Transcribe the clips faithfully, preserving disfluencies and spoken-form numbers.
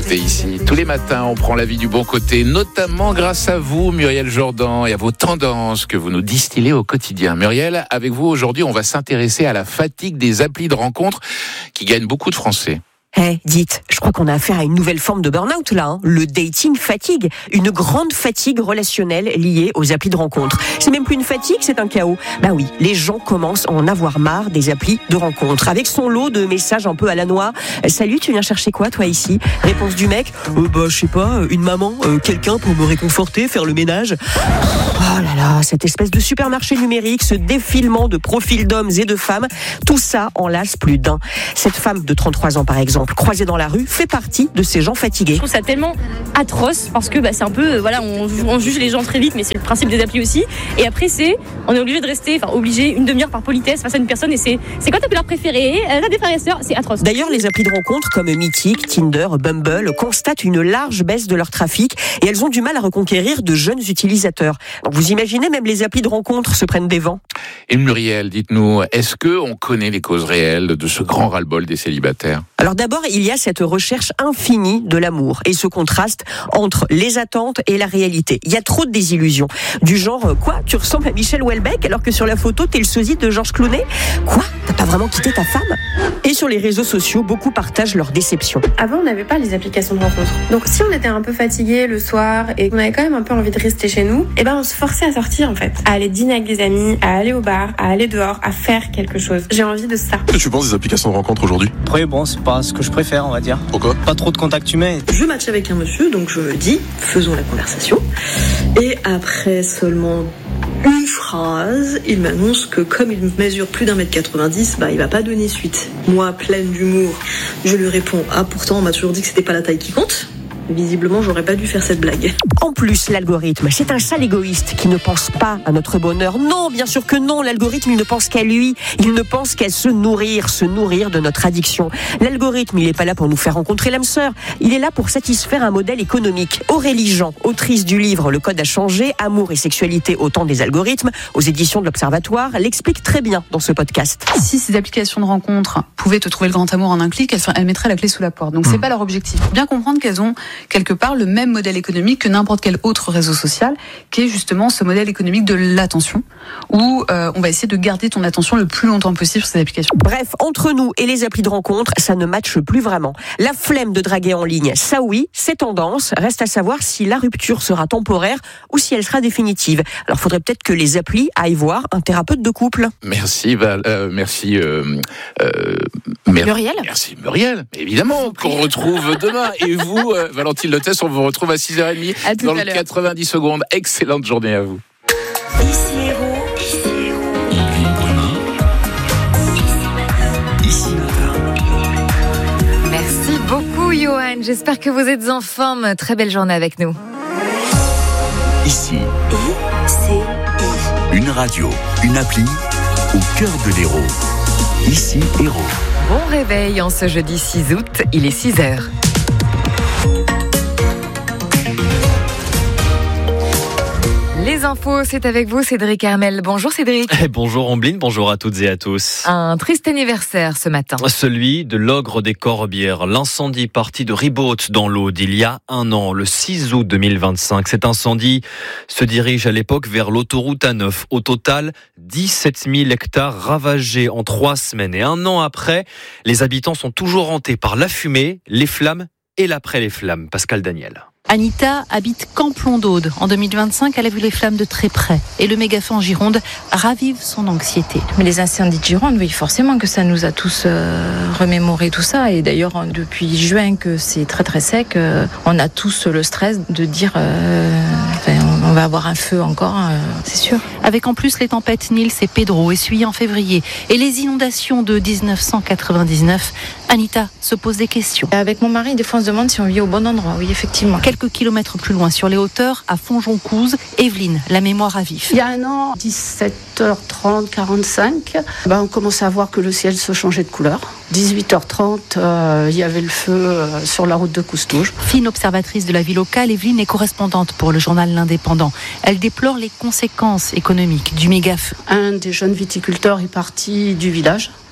côté ici. Tous les matins, on prend la vie du bon côté, notamment grâce à vous, Muriel Jourdan, et à vos tendances que vous nous distillez au quotidien. Muriel, avec vous aujourd'hui, on va s'intéresser à la fatigue des applis de rencontres qui gagnent beaucoup de Français. Eh, hey, dites, je crois qu'on a affaire à une nouvelle forme de burn-out là, hein. Le dating fatigue, une grande fatigue relationnelle liée aux applis de rencontre. C'est même plus une fatigue, c'est un chaos. Bah oui, les gens commencent à en avoir marre des applis de rencontre. Avec son lot de messages un peu à la noix. Salut, tu viens chercher quoi toi ici ? Réponse du mec, euh, bah je sais pas, une maman, euh, quelqu'un pour me réconforter, faire le ménage. Oh là là, cette espèce de supermarché numérique, ce défilement de profils d'hommes et de femmes, tout ça en lasse plus d'un. Cette femme de trente-trois ans par exemple, croisée dans la rue, fait partie de ces gens fatigués. Je trouve ça tellement atroce parce que bah, c'est un peu, euh, voilà, on, on juge les gens très vite, mais c'est le principe des applis aussi. Et après, c'est, on est obligé de rester, enfin obligé une demi-heure par politesse face à une personne. Et c'est, c'est quoi ta couleur préférée ? T'as des frères et sœurs ? C'est atroce. D'ailleurs, les applis de rencontre comme Mythique, Tinder, Bumble constatent une large baisse de leur trafic et elles ont du mal à reconquérir de jeunes utilisateurs. Donc, vous imaginez, même les applis de rencontre se prennent des vents. Et Muriel, dites-nous, est-ce que on connaît les causes réelles de ce grand ras-le-bol des célibataires ? Alors d'abord, il y a cette recherche infinie de l'amour et ce contraste entre les attentes et la réalité. Il y a trop de désillusions. Du genre, quoi, tu ressembles à Michel Houellebecq alors que sur la photo, t'es le sosie de Georges Clooney ? Quoi ? T'as pas vraiment quitté ta femme ? Et sur les réseaux sociaux, beaucoup partagent leur déception. Avant, on n'avait pas les applications de rencontre. Donc si on était un peu fatigué le soir et qu'on avait quand même un peu envie de rester chez nous, eh ben on se forçait à sortir en fait, à aller dîner avec des amis, à aller au bar, à aller dehors, à faire quelque chose. J'ai envie de ça. Qu'est-ce que tu penses des applications de rencontre aujourd'hui ? Après, bon, c'est pas ce que je préfère, on va dire. Pourquoi ? Pas trop de contact humain. Je match avec un monsieur, donc je me dis, faisons la conversation. Et après seulement une phrase, il m'annonce que comme il mesure plus d'un mètre quatre-vingt-dix, bah il va pas donner suite. Moi, pleine d'humour, je lui réponds, ah pourtant on m'a toujours dit que c'était pas la taille qui compte. Visiblement, j'aurais pas dû faire cette blague. En plus, l'algorithme, c'est un sale égoïste qui ne pense pas à notre bonheur. Non, bien sûr que non, l'algorithme, il ne pense qu'à lui. Il ne pense qu'à se nourrir, se nourrir de notre addiction. L'algorithme, il n'est pas là pour nous faire rencontrer l'âme sœur. Il est là pour satisfaire un modèle économique. Aurélie Jean, autrice du livre Le Code a changé, Amour et sexualité au temps des algorithmes, aux éditions de l'Observatoire, l'explique très bien dans ce podcast. Si ces applications de rencontres pouvaient te trouver le grand amour en un clic, elles, elles mettraient la clé sous la porte. Donc, mmh. c'est pas leur objectif. Bien comprendre qu'elles ont quelque part le même modèle économique que n'importe quel autre réseau social, qui est justement ce modèle économique de l'attention, où euh, on va essayer de garder ton attention le plus longtemps possible sur ces applications. Bref, entre nous et les applis de rencontre, ça ne matche plus vraiment. La flemme de draguer en ligne, ça oui, c'est tendance. Reste à savoir si la rupture sera temporaire ou si elle sera définitive. Alors, faudrait peut-être que les applis aillent voir un thérapeute de couple. Merci Val, euh, merci euh, euh, mer- Muriel. Merci Muriel, évidemment qu'on retrouve demain. Et vous, euh, Valentine Lotès, on vous retrouve à six heures trente dans le quatre-vingt-dix secondes. Excellente journée à vous. Ici Héros, ici Héros. On vit demain. Ici matin. Merci beaucoup Johan, j'espère que vous êtes en forme. Très belle journée avec nous. Ici. I C I. Une radio, une appli au cœur de l'Hérault. Ici Hérault. Bon réveil en ce jeudi six août, il est six heures. Les infos, c'est avec vous Cédric Armel. Bonjour Cédric. Bonjour Ambline, bonjour à toutes et à tous. Un triste anniversaire ce matin. Celui de l'Ogre des Corbières. L'incendie parti de Ribaute dans l'Aude il y a un an, le six août deux mille vingt-cinq. Cet incendie se dirige à l'époque vers l'autoroute A neuf. Au total, dix-sept mille hectares ravagés en trois semaines. Et un an après, les habitants sont toujours hantés par la fumée, les flammes et l'après les flammes. Pascal Daniel. Anita habite Camplon d'Aude. En deux mille vingt-cinq, elle a vu les flammes de très près. Et le méga-feu en Gironde ravive son anxiété. Mais les incendies de Gironde, oui, forcément que ça nous a tous euh, remémoré tout ça. Et d'ailleurs, depuis juin, que c'est très très sec, euh, on a tous le stress de dire euh, enfin, on va avoir un feu encore, euh, c'est sûr. Avec en plus les tempêtes Nils et Pedro, essuyées en février, et les inondations de dix-neuf cent quatre-vingt-dix-neuf, Anita se pose des questions. Avec mon mari, des fois on se demande si on vit au bon endroit, oui, effectivement. Quelques kilomètres plus loin, sur les hauteurs, à Fonjoncouze, Evelyne, la mémoire à vif. Il y a un an, dix-sept heures trente, quarante-cinq, ben on commençait à voir que le ciel se changeait de couleur. dix-huit heures trente, euh, il y avait le feu euh, sur la route de Coustouge. Fine observatrice de la vie locale, Evelyne est correspondante pour le journal L'Indépendant. Elle déplore les conséquences économiques du méga-feu. Un des jeunes viticulteurs est parti du village.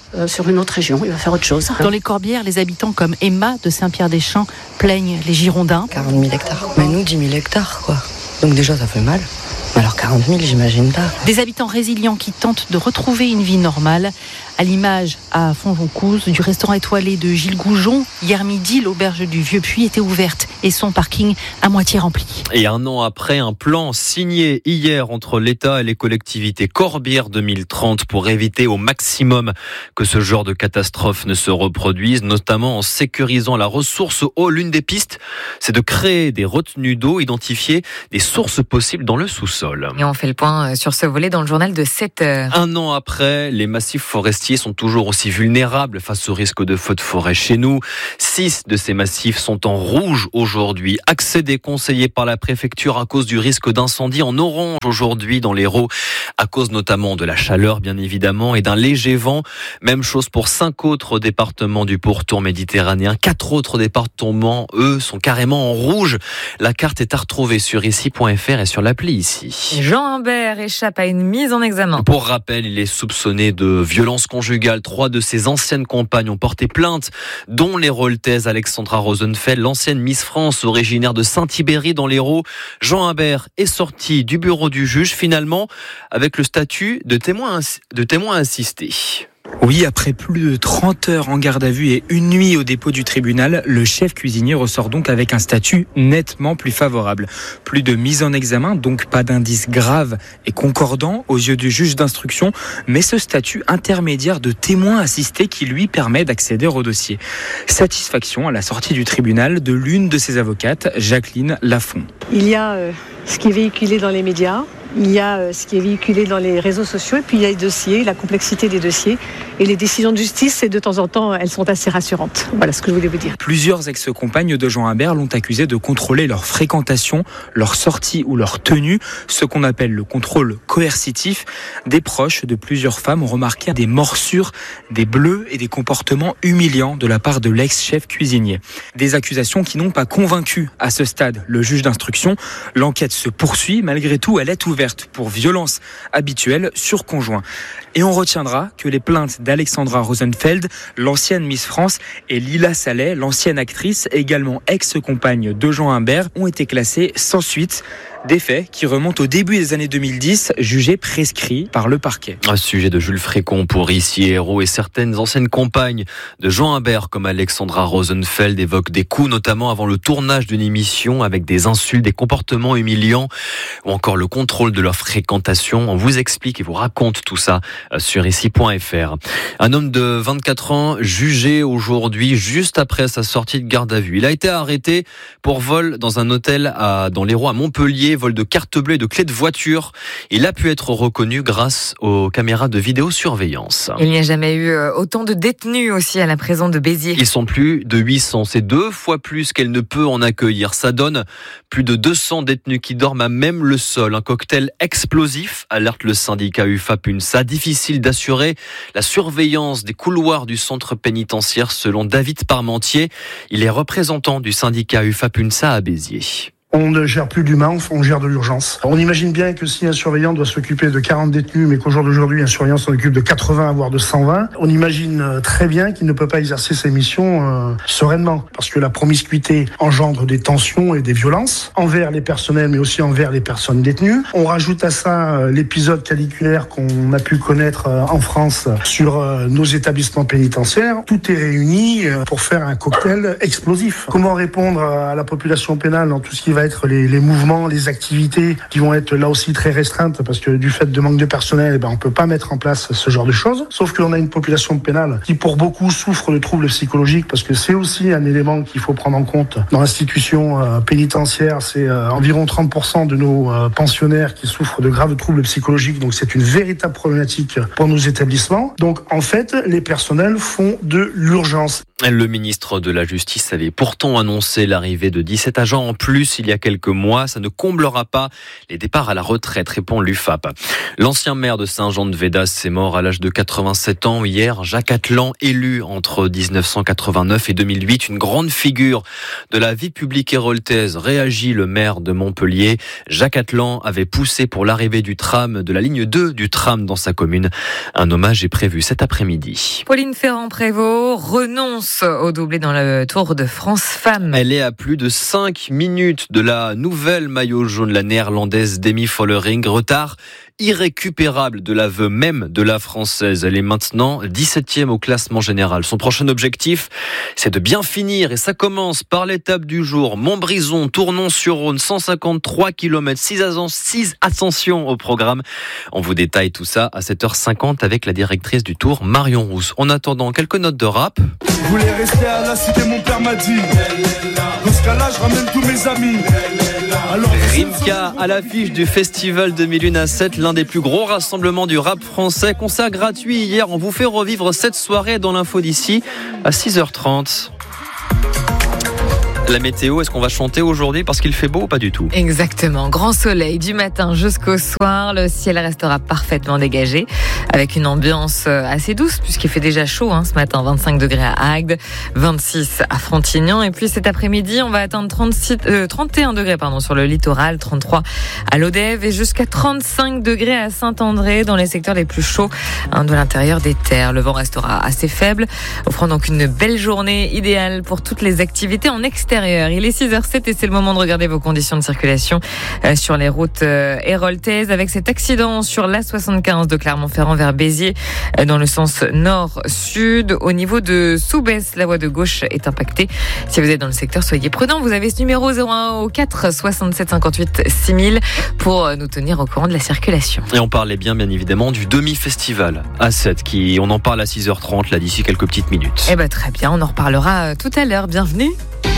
euh, sur une autre région, il va faire autre chose. Dans les Corbières, les habitants comme Emma de Saint-Pierre-des-Champs plaignent les Girondins. quarante mille hectares. Mais nous, dix mille hectares, quoi. Donc déjà, ça fait mal. Alors quarante mille, j'imagine pas. Des habitants résilients qui tentent de retrouver une vie normale. À l'image, à Fonjoncouze, du restaurant étoilé de Gilles Goujon, hier midi, l'auberge du Vieux-Puy était ouverte et son parking à moitié rempli. Et un an après, un plan signé hier entre l'État et les collectivités Corbières deux mille trente pour éviter au maximum que ce genre de catastrophe ne se reproduise, notamment en sécurisant la ressource eau. L'une des pistes, c'est de créer des retenues d'eau, identifier des sources possibles dans le sous-sol. Et on fait le point sur ce volet dans le journal de sept heures. Un an après, les massifs forestiers sont toujours aussi vulnérables face au risque de feux de forêt chez nous. Six de ces massifs sont en rouge aujourd'hui. Accès déconseillé par la préfecture à cause du risque d'incendie, en orange aujourd'hui dans l'Hérault, à cause notamment de la chaleur bien évidemment et d'un léger vent. Même chose pour cinq autres départements du pourtour méditerranéen. Quatre autres départements, eux, sont carrément en rouge. La carte est à retrouver sur ici point f r et sur l'appli ici. Jean Humbert échappe à une mise en examen. Pour rappel, il est soupçonné de violence conjugale. Trois de ses anciennes compagnes ont porté plainte, dont l'héraultaise Alexandra Rosenfeld, l'ancienne Miss France originaire de Saint-Thibéry dans l'Hérault. Jean Humbert est sorti du bureau du juge finalement avec le statut de témoin, de témoin assisté. Oui, après plus de trente heures en garde à vue et une nuit au dépôt du tribunal, le chef cuisinier ressort donc avec un statut nettement plus favorable. Plus de mise en examen, donc pas d'indices graves et concordants aux yeux du juge d'instruction, mais ce statut intermédiaire de témoin assisté qui lui permet d'accéder au dossier. Satisfaction à la sortie du tribunal de l'une de ses avocates, Jacqueline Lafont. Il y a euh, ce qui est véhiculé dans les médias. Il y a ce qui est véhiculé dans les réseaux sociaux et puis il y a les dossiers, la complexité des dossiers. Et les décisions de justice, de temps en temps, elles sont assez rassurantes. Voilà ce que je voulais vous dire. Plusieurs ex-compagnes de Jean Humbert l'ont accusé de contrôler leur fréquentation, leur sortie ou leur tenue, ce qu'on appelle le contrôle coercitif. Des proches de plusieurs femmes ont remarqué des morsures, des bleus et des comportements humiliants de la part de l'ex-chef cuisinier. Des accusations qui n'ont pas convaincu à ce stade le juge d'instruction. L'enquête se poursuit, malgré tout, elle est ouverte pour violence habituelle sur conjoint. Et on retiendra que les plaintes d'Alexandra Rosenfeld, l'ancienne Miss France, et Lila Saleh, l'ancienne actrice, également ex-compagne de Jean Humbert, ont été classées sans suite. Des faits qui remontent au début des années deux mille dix, jugés prescrits par le parquet. Un sujet de Jules Frécon pour ici Hérault et certaines anciennes compagnes de Jean Humbert comme Alexandra Rosenfeld évoquent des coups, notamment avant le tournage d'une émission avec des insultes, des comportements humiliants ou encore le contrôle de leur fréquentation. On vous explique et vous raconte tout ça sur ici point f r. Un homme de vingt-quatre ans jugé aujourd'hui juste après sa sortie de garde à vue. Il a été arrêté pour vol dans un hôtel à, dans l'Hérault à Montpellier. Vol de carte bleue et de clés de voiture. Il a pu être reconnu grâce aux caméras de vidéosurveillance. Il n'y a jamais eu autant de détenus aussi à la prison de Béziers. Ils sont plus de huit cents. C'est deux fois plus qu'elle ne peut en accueillir. Ça donne plus de deux cents détenus qui dorment à même le sol. Un cocktail explosif, alerte le syndicat U F A P U N S A. Difficile d'assurer la surveillance des couloirs du centre pénitentiaire selon David Parmentier. Il est représentant du syndicat U F A P U N S A à Béziers. On ne gère plus de l'humain, on gère de l'urgence. On imagine bien que si un surveillant doit s'occuper de quarante détenus, mais qu'au jour d'aujourd'hui, un surveillant s'en occupe de quatre-vingts, voire de cent vingt, on imagine très bien qu'il ne peut pas exercer ses missions euh, sereinement. Parce que la promiscuité engendre des tensions et des violences envers les personnels, mais aussi envers les personnes détenues. On rajoute à ça euh, l'épisode caliculaire qu'on a pu connaître euh, en France sur euh, nos établissements pénitentiaires. Tout est réuni euh, pour faire un cocktail explosif. Comment répondre à la population pénale dans tout ce qui va être les, les mouvements, les activités qui vont être là aussi très restreintes parce que du fait de manque de personnel, eh ben, on peut pas mettre en place ce genre de choses. Sauf qu'on a une population pénale qui pour beaucoup souffre de troubles psychologiques parce que c'est aussi un élément qu'il faut prendre en compte dans l'institution euh, pénitentiaire. C'est euh, environ trente pour cent de nos euh, pensionnaires qui souffrent de graves troubles psychologiques. Donc c'est une véritable problématique pour nos établissements. Donc en fait, les personnels font de l'urgence. Le ministre de la Justice avait pourtant annoncé l'arrivée de dix-sept agents en plus. Il il y a quelques mois. Ça ne comblera pas les départs à la retraite, répond l'U F A P. L'ancien maire de Saint-Jean-de-Védas est mort à l'âge de quatre-vingt-sept ans hier. Jacques Atlan, élu entre dix-neuf cent quatre-vingt-neuf et deux mille huit, une grande figure de la vie publique héroltaise, réagit le maire de Montpellier. Jacques Atlan avait poussé pour l'arrivée du tram, de la ligne deux du tram dans sa commune. Un hommage est prévu cet après-midi. Pauline Ferrand-Prévot renonce au doublé dans le Tour de France Femmes. Elle est à plus de cinq minutes de la nouvelle maillot jaune, la néerlandaise Demi Vollering. Retard irrécupérable de l'aveu même de la Française. Elle est maintenant dix-septième au classement général. Son prochain objectif, c'est de bien finir et ça commence par l'étape du jour. Montbrison, Tournon-sur-Rhône, cent cinquante-trois kilomètres, six ascensions au programme. On vous détaille tout ça à sept heures cinquante avec la directrice du Tour, Marion Rousse. En attendant, quelques notes de rap. Je voulais rester à la cité, mon père m'a dit. Dans ce cas-là, je ramène tous mes amis. Alors, Rimka à l'affiche du Festival deux mille un à sept, l'un des plus gros rassemblements du rap français. Concert gratuit hier, on vous fait revivre cette soirée dans l'info d'ici à six heures trente. La météo, est-ce qu'on va chanter aujourd'hui parce qu'il fait beau ou pas du tout ? Exactement, grand soleil du matin jusqu'au soir, le ciel restera parfaitement dégagé avec une ambiance assez douce puisqu'il fait déjà chaud hein, ce matin, vingt-cinq degrés à Agde, vingt-six à Frontignan et puis cet après-midi on va atteindre trente-six, euh, trente et un degrés pardon, sur le littoral, trente-trois à l'Odève et jusqu'à trente-cinq degrés à Saint-André dans les secteurs les plus chauds hein, de l'intérieur des terres. Le vent restera assez faible, offrant donc une belle journée idéale pour toutes les activités en extérieur. Il est six heures zéro sept et c'est le moment de regarder vos conditions de circulation euh, sur les routes euh, héroltaises avec cet accident sur l'A soixante-quinze de Clermont-Ferrand vers Béziers euh, dans le sens nord-sud. Au niveau de Soubès, la voie de gauche est impactée. Si vous êtes dans le secteur, soyez prudents. Vous avez ce numéro zéro un au quatre soixante-sept cinquante-huit six mille pour nous tenir au courant de la circulation. Et on parlait bien, bien évidemment, du demi-festival à sept, qui, on en parle à six heures trente, là, d'ici quelques petites minutes. Eh ben, très bien, on en reparlera tout à l'heure. Bienvenue.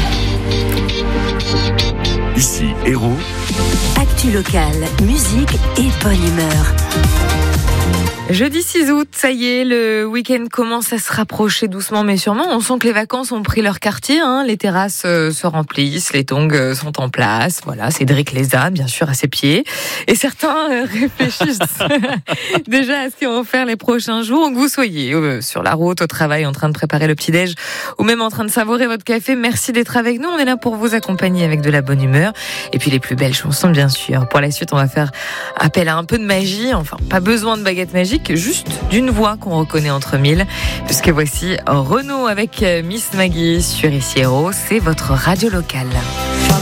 Ici, Héros. Actu locale, musique et bonne humeur. Jeudi six août, ça y est, le week-end commence à se rapprocher doucement mais sûrement. On sent que les vacances ont pris leur quartier, hein. Les terrasses euh, se remplissent, les tongs euh, sont en place. Voilà, Cédric les a, bien sûr, à ses pieds. Et certains euh, réfléchissent déjà à ce qu'ils vont faire les prochains jours. Que vous soyez euh, sur la route, au travail, en train de préparer le petit-déj ou même en train de savourer votre café, merci d'être avec nous. On est là pour vous accompagner avec de la bonne humeur. Et puis les plus belles chansons, bien sûr. Pour la suite, on va faire appel à un peu de magie. Enfin, pas besoin de baguette magique, juste d'une voix qu'on reconnaît entre mille, puisque voici Renaud avec Miss Maggie sur Ici Héros, c'est votre radio locale.